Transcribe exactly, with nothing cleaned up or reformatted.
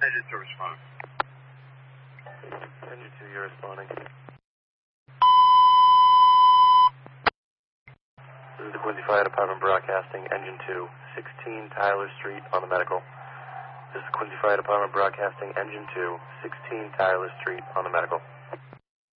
Engine two responding. Engine two, you're responding. This is the Quincy Fire Department broadcasting, Engine two, sixteen Tyler Street on the medical. This is the Quincy Fire Department broadcasting, Engine two, sixteen Tyler Street on the medical.